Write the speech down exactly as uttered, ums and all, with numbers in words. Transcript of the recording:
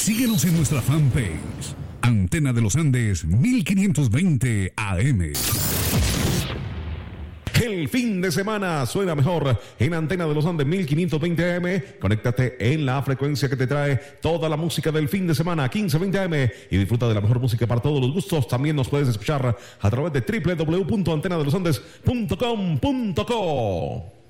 Síguenos en nuestra fanpage, Antena de los Andes mil quinientos veinte A M. El fin de semana suena mejor en Antena de los Andes mil quinientos veinte A M. Conéctate en la frecuencia que te trae toda la música del fin de semana, quince veinte A M, y disfruta de la mejor música para todos los gustos. También nos puedes escuchar a través de doble u doble u doble u punto antena de los andes punto com punto co.